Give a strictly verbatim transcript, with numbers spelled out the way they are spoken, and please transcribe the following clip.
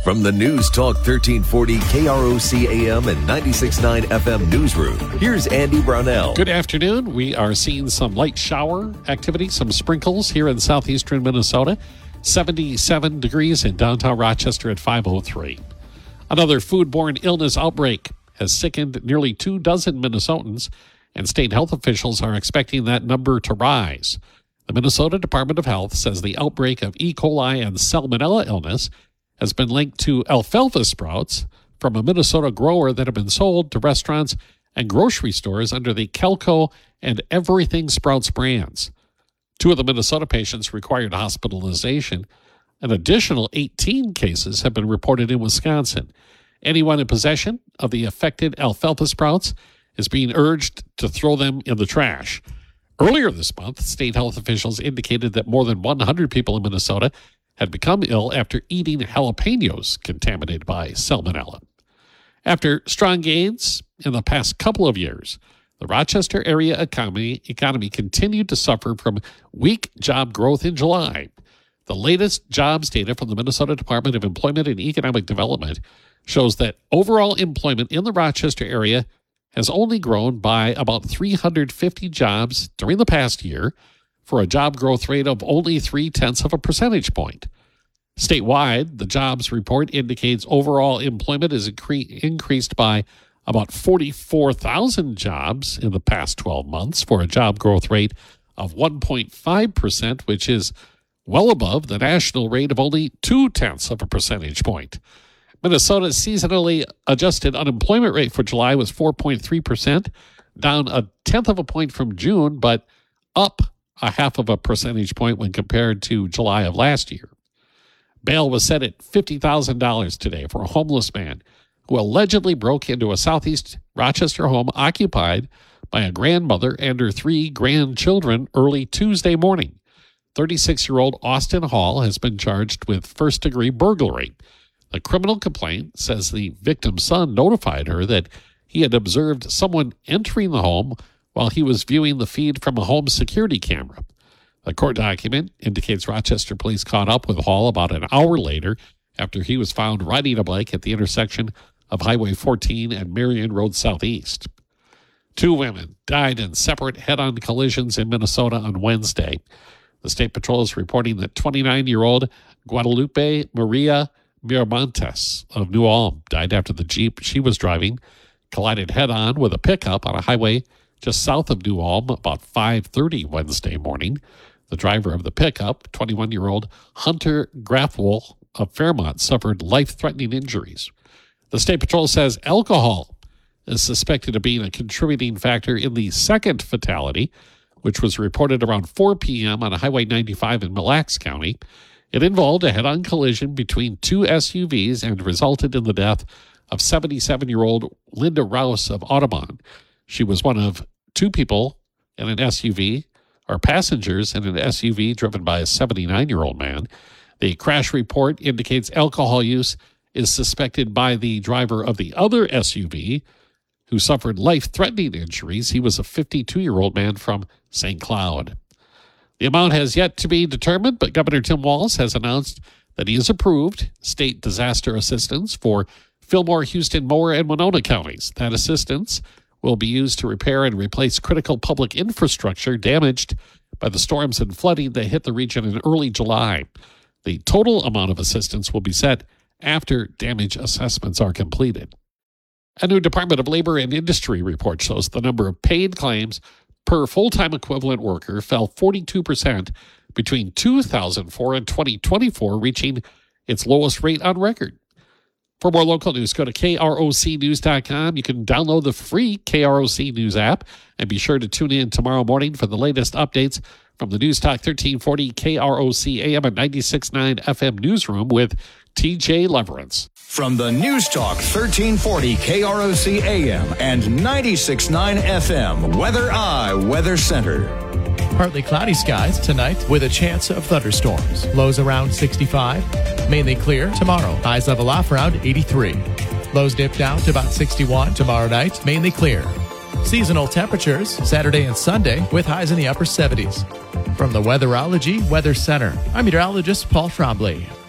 From the News Talk thirteen forty K R O C A M and ninety-six point nine F M newsroom, here's Andy Brownell. Good afternoon. We are seeing some light shower activity, some sprinkles here in southeastern Minnesota. seventy-seven degrees in downtown Rochester at five oh three. Another foodborne illness outbreak has sickened nearly two dozen Minnesotans, and state health officials are expecting that number to rise. The Minnesota Department of Health says the outbreak of E. coli and Salmonella illness has been linked to alfalfa sprouts from a Minnesota grower that have been sold to restaurants and grocery stores under the Kelco and Everything Sprouts brands. Two of the Minnesota patients required hospitalization. An additional eighteen cases have been reported in Wisconsin. Anyone in possession of the affected alfalfa sprouts is being urged to throw them in the trash. Earlier this month, state health officials indicated that more than one hundred people in Minnesota had become ill after eating jalapenos contaminated by salmonella. After strong gains in the past couple of years, the Rochester area economy, economy continued to suffer from weak job growth in July. The latest jobs data from the Minnesota Department of Employment and Economic Development shows that overall employment in the Rochester area has only grown by about three hundred fifty jobs during the past year, for a job growth rate of only three-tenths of a percentage point. Statewide, the jobs report indicates overall employment is incre- increased by about forty-four thousand jobs in the past twelve months for a job growth rate of one point five percent, which is well above the national rate of only two-tenths of a percentage point. Minnesota's seasonally adjusted unemployment rate for July was four point three percent, down a tenth of a point from June, but up a half of a percentage point when compared to July of last year. Bail was set at fifty thousand dollars today for a homeless man who allegedly broke into a southeast Rochester home occupied by a grandmother and her three grandchildren early Tuesday morning. thirty-six-year-old Austin Hall has been charged with first-degree burglary. The criminal complaint says the victim's son notified her that he had observed someone entering the home while he was viewing the feed from a home security camera. The court document indicates Rochester police caught up with Hall about an hour later after he was found riding a bike at the intersection of Highway fourteen and Marion Road Southeast. Two women died in separate head-on collisions in Minnesota on Wednesday. The State Patrol is reporting that twenty-nine-year-old Guadalupe Maria Miramontes of New Ulm died after the Jeep she was driving collided head-on with a pickup on a highway just south of New Ulm about five thirty Wednesday morning. The driver of the pickup, twenty-one-year-old Hunter Graffel of Fairmont, suffered life-threatening injuries. The State Patrol says alcohol is suspected of being a contributing factor in the second fatality, which was reported around four p.m. on Highway ninety-five in Mille Lacs County. It involved a head-on collision between two S U Vs and resulted in the death of seventy-seven-year-old Linda Rouse of Audubon. She was one of two people in an S U V, or passengers in an S U V driven by a seventy-nine-year-old man. The crash report indicates alcohol use is suspected by the driver of the other S U V, who suffered life-threatening injuries. He was a fifty-two-year-old man from Saint Cloud. The amount has yet to be determined, but Governor Tim Walz has announced that he has approved state disaster assistance for Fillmore, Houston, Moore, and Winona counties. That assistance will be used to repair and replace critical public infrastructure damaged by the storms and flooding that hit the region in early July. The total amount of assistance will be set after damage assessments are completed. A new Department of Labor and Industry report shows the number of paid claims per full-time equivalent worker fell forty-two percent between two thousand four and twenty twenty-four, reaching its lowest rate on record. For more local news, go to K R O C news dot com. You can download the free K R O C News app and be sure to tune in tomorrow morning for the latest updates from the News Talk thirteen forty K R O C A M and ninety-six point nine F M newsroom with T J Leverance. From the News Talk thirteen forty K R O C A M and ninety-six point nine F M Weather Eye Weather Center. Partly cloudy skies tonight with a chance of thunderstorms. Lows around sixty-five. Mainly clear tomorrow. Highs level off around eighty-three. Lows dip down to about sixty-one tomorrow night. Mainly clear. Seasonal temperatures Saturday and Sunday with highs in the upper seventies. From the Weatherology Weather Center, I'm meteorologist Paul Trombley.